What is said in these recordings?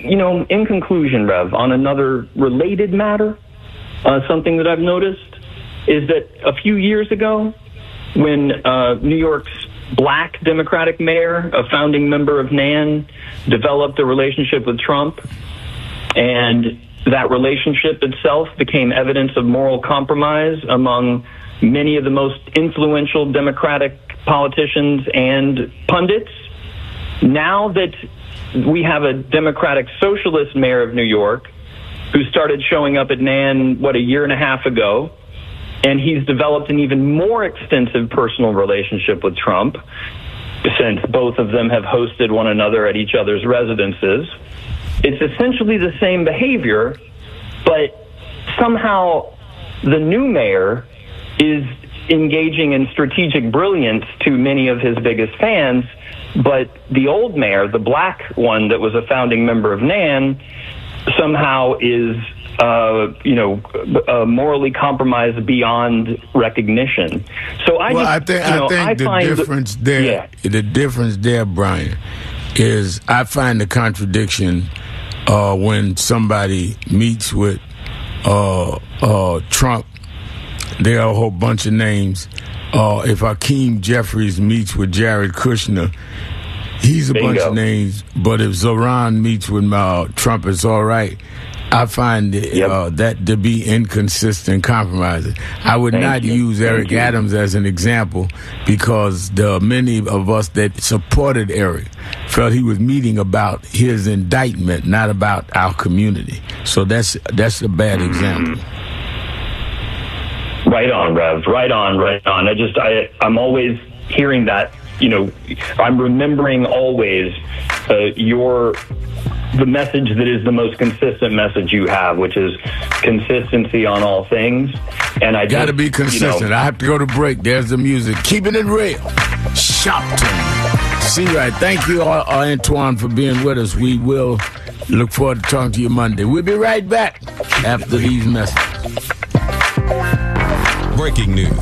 in conclusion, Rev, on another related matter, something that I've noticed is that a few years ago, when New York's black Democratic mayor, a founding member of NAN, developed a relationship with Trump, and that relationship itself became evidence of moral compromise among many of the most influential Democratic politicians and pundits. Now that we have a Democratic socialist mayor of New York who started showing up at NAN, a year and a half ago, and he's developed an even more extensive personal relationship with Trump, since both of them have hosted one another at each other's residences. It's essentially the same behavior, but somehow the new mayor is engaging in strategic brilliance to many of his biggest fans, but the old mayor, the black one that was a founding member of NAN, somehow is morally compromised beyond recognition. So I think the difference there, Brian, is I find the contradiction when somebody meets with Trump. There are a whole bunch of names. If Hakeem Jeffries meets with Jared Kushner, he's a bunch of names. But if Zoran meets with Trump, it's all right. I find that to be inconsistent, compromising. I would not use Eric Adams as an example because the many of us that supported Eric felt he was meeting about his indictment, not about our community. So that's a bad example. Right on, Rev. Right on. I'm always hearing that. I'm remembering always the message that is the most consistent message you have, which is consistency on all things. And I got to be consistent. I have to go to break. There's the music. Keeping it real. Shopton. See you right. Thank you, Antoine, for being with us. We will look forward to talking to you Monday. We'll be right back after these messages. Breaking news.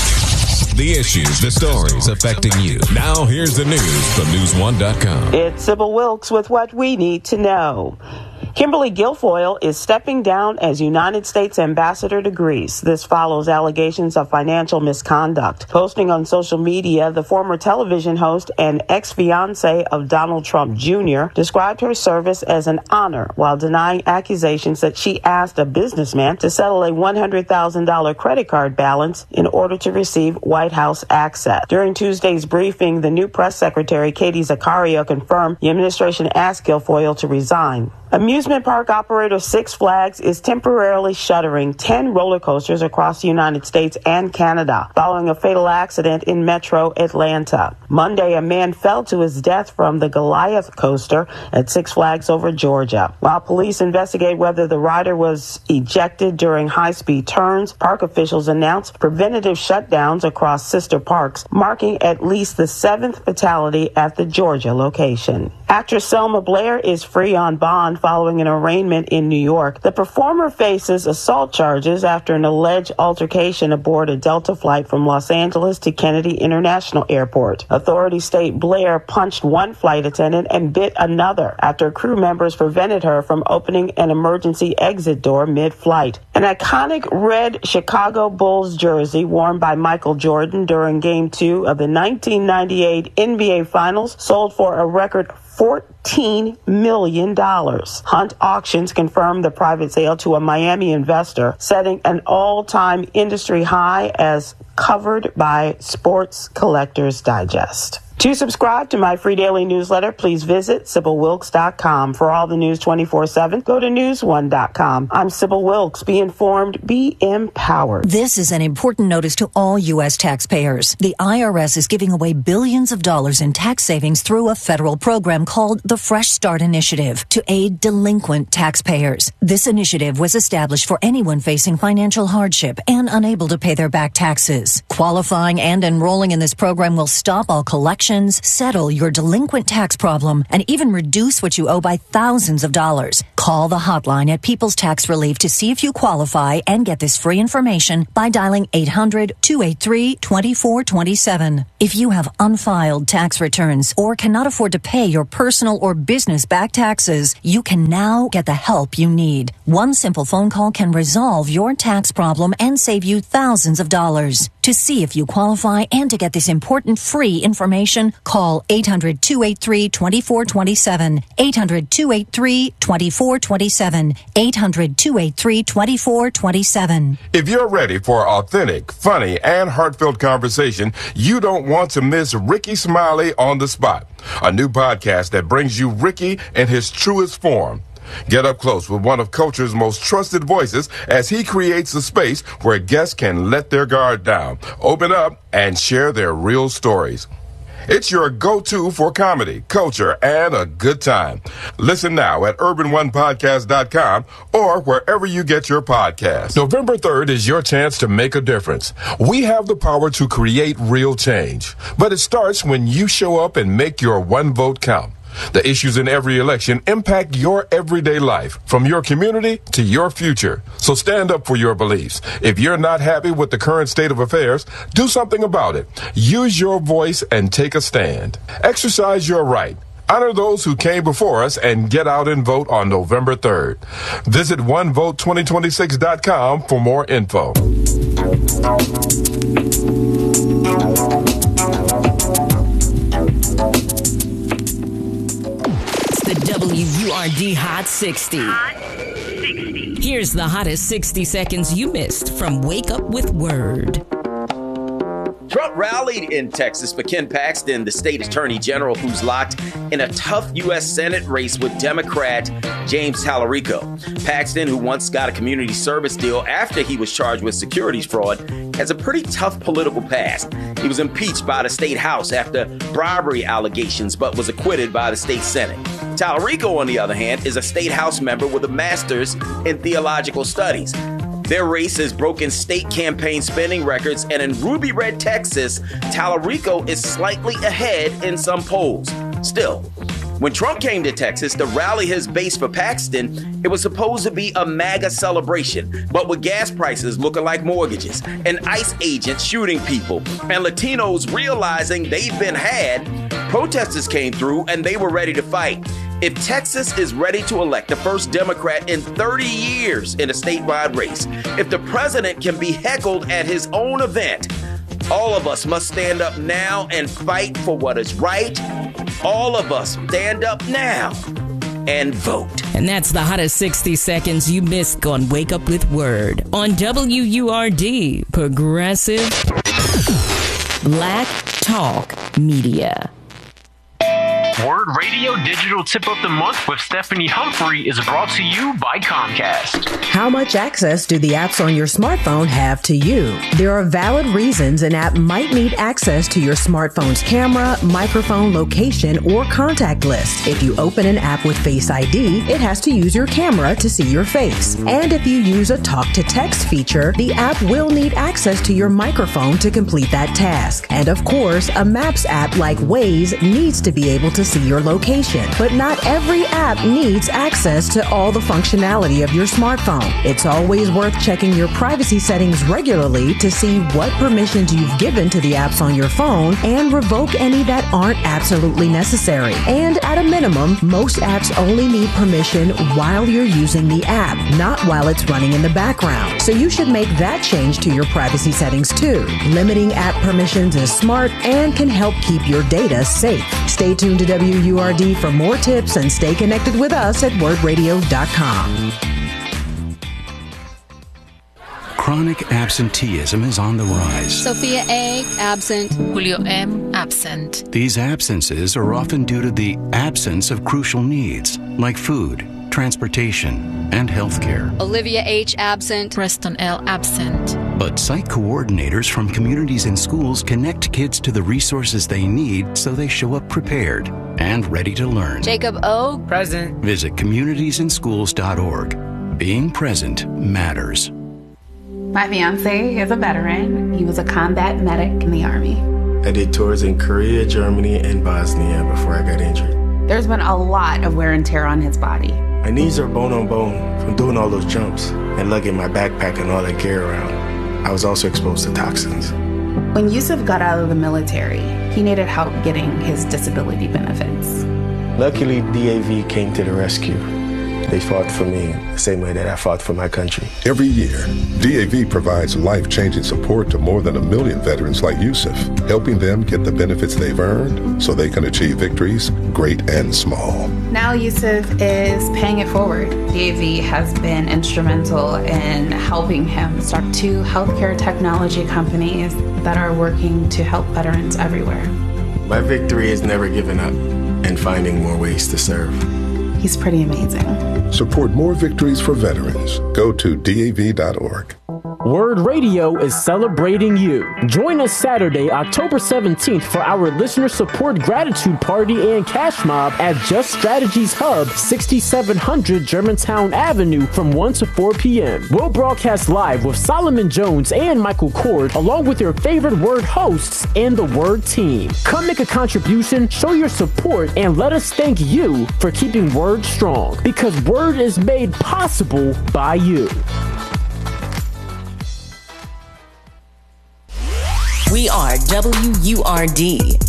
The issues, the stories affecting you. Now here's the news from News1.com. It's Sybil Wilkes with what we need to know. Kimberly Guilfoyle is stepping down as United States ambassador to Greece. This follows allegations of financial misconduct. Posting on social media, the former television host and ex-fiancé of Donald Trump Jr. described her service as an honor while denying accusations that she asked a businessman to settle a $100,000 credit card balance in order to receive White House access. During Tuesday's briefing, the new press secretary, Katie Zaccaria, confirmed the administration asked Guilfoyle to resign. Amusement park operator Six Flags is temporarily shuttering 10 roller coasters across the United States and Canada following a fatal accident in Metro Atlanta. Monday, a man fell to his death from the Goliath coaster at Six Flags over Georgia. While police investigate whether the rider was ejected during high-speed turns, park officials announced preventative shutdowns across sister parks, marking at least the 7th fatality at the Georgia location. Actress Selma Blair is free on bond following an arraignment in New York. The performer faces assault charges after an alleged altercation aboard a Delta flight from Los Angeles to Kennedy International Airport. Authorities state Blair punched one flight attendant and bit another after crew members prevented her from opening an emergency exit door mid-flight. An iconic red Chicago Bulls jersey worn by Michael Jordan during Game 2 of the 1998 NBA Finals sold for a record $14 million. Hunt Auctions confirmed the private sale to a Miami investor, setting an all-time industry high as covered by Sports Collectors Digest. To subscribe to my free daily newsletter, please visit SybilWilkes.com. For all the news 24/7, go to News1.com. I'm Sybil Wilkes. Be informed, be empowered. This is an important notice to all U.S. taxpayers. The IRS is giving away billions of dollars in tax savings through a federal program called the Fresh Start Initiative to aid delinquent taxpayers. This initiative was established for anyone facing financial hardship and unable to pay their back taxes. Qualifying and enrolling in this program will stop all collections, settle your delinquent tax problem, and even reduce what you owe by thousands of dollars. Call Call the hotline at People's Tax Relief to see if you qualify and get this free information by dialing 800-283-2427. If you have unfiled tax returns or cannot afford to pay your personal or business back taxes, you can now get the help you need. One simple phone call can resolve your tax problem and save you thousands of dollars. To see if you qualify and to get this important free information, call 800-283-2427. 800-283-2427. 800-283-2427. If you're ready for authentic, funny, and heartfelt conversation, you don't want to miss Ricky Smiley on the Spot, a new podcast that brings you Ricky in his truest form. Get up close with one of culture's most trusted voices as he creates a space where guests can let their guard down, open up, and share their real stories. It's your go-to for comedy, culture, and a good time. Listen now at urbanonepodcast.com or wherever you get your podcasts. November 3rd is your chance to make a difference. We have the power to create real change, but it starts when you show up and make your one vote count. The issues in every election impact your everyday life, from your community to your future. So stand up for your beliefs. If you're not happy with the current state of affairs, do something about it. Use your voice and take a stand. Exercise your right. Honor those who came before us and get out and vote on November 3rd. Visit onevote2026.com for more info. The WURD Hot 60. Here's the hottest 60 seconds you missed from Wake Up with Word. Trump rallied in Texas for Ken Paxton, the state attorney general who's locked in a tough U.S. Senate race with Democrat James Tallarico. Paxton, who once got a community service deal after he was charged with securities fraud, has a pretty tough political past. He was impeached by the state house after bribery allegations, but was acquitted by the state Senate. Tallarico, on the other hand, is a state house member with a master's in theological studies. Their race has broken state campaign spending records, and in Ruby Red, Texas, Tallarico is slightly ahead in some polls. Still, when Trump came to Texas to rally his base for Paxton, it was supposed to be a MAGA celebration, but with gas prices looking like mortgages, and ICE agents shooting people, and Latinos realizing they've been had, protesters came through and they were ready to fight. If Texas is ready to elect the first Democrat in 30 years in a statewide race, if the president can be heckled at his own event, all of us must stand up now and fight for what is right. All of us stand up now and vote. And that's the hottest 60 seconds you missed on Wake Up with Word on WURD, Progressive Black Talk Media. Word Radio Digital Tip of the Month with Stephanie Humphrey is brought to you by Comcast. How much access do the apps on your smartphone have to you? There are valid reasons an app might need access to your smartphone's camera, microphone, location, or contact list. If you open an app with Face ID, it has to use your camera to see your face. And if you use a talk-to-text feature, the app will need access to your microphone to complete that task. And of course, a Maps app like Waze needs to be able to see your location. But not every app needs access to all the functionality of your smartphone. It's always worth checking your privacy settings regularly to see what permissions you've given to the apps on your phone and revoke any that aren't absolutely necessary. And at a minimum, most apps only need permission while you're using the app, not while it's running in the background. So you should make that change to your privacy settings too. Limiting app permissions is smart and can help keep your data safe. Stay tuned to WURD for more tips and stay connected with us at wordradio.com. Chronic absenteeism is on the rise. Sophia A. absent. Julio M. absent. These absences are often due to the absence of crucial needs like food, transportation, and healthcare. Olivia H. absent. Preston L. absent. But site coordinators from communities and schools connect kids to the resources they need so they show up prepared and ready to learn. Jacob O. present. Visit communitiesinschools.org. Being present matters. My fiance is a veteran. He was a combat medic in the Army. I did tours in Korea, Germany, and Bosnia before I got injured. There's been a lot of wear and tear on his body. My knees are bone on bone from doing all those jumps and lugging my backpack and all that gear around. I was also exposed to toxins. When Yusuf got out of the military, he needed help getting his disability benefits. Luckily, DAV came to the rescue. They fought for me the same way that I fought for my country. Every year, DAV provides life-changing support to more than 1 million veterans like Yusuf, helping them get the benefits they've earned so they can achieve victories, great and small. Now Yusuf is paying it forward. DAV has been instrumental in helping him start 2 healthcare technology companies that are working to help veterans everywhere. My victory is never giving up and finding more ways to serve. He's pretty amazing. Support more victories for veterans. Go to DAV.org. Word Radio is celebrating you. Join us Saturday, October 17th for our listener support gratitude party and cash mob at Just Strategies Hub, 6700 Germantown Avenue from 1 to 4 p.m. We'll broadcast live with Solomon Jones and Michael Cord, along with your favorite Word hosts and the Word team. Come make a contribution, show your support, and let us thank you for keeping Word strong, because Word is made possible by you. We are WURD.